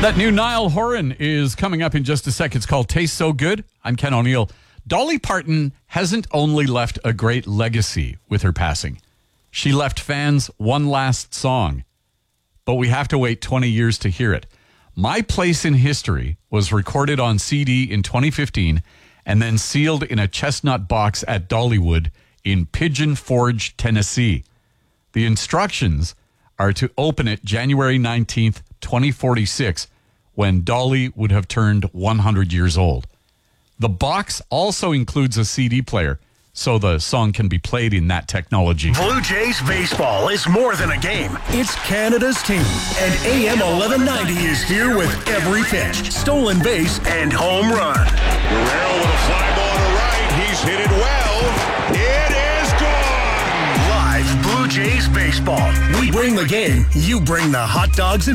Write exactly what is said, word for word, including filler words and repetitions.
That new Niall Horan is coming up in just a sec. It's called Taste So Good. I'm Ken O'Neill. Dolly Parton hasn't only left a great legacy with her passing. She left fans one last song, but we have to wait twenty years to hear it. My Place in History was recorded on C D in twenty fifteen and then sealed in a chestnut box at Dollywood in Pigeon Forge, Tennessee. The instructions are to open it January nineteenth, twenty forty-six, when Dolly would have turned one hundred years old. The box also includes a C D player, so the song can be played in that technology. Blue Jays baseball is more than a game. It's Canada's team. And A M eleven ninety is here with every pitch, stolen base, and home run. Guerrero with a fly ball to right. He's hit it well. It is gone. Live Blue Jays baseball. We bring the game. You bring the hot dogs and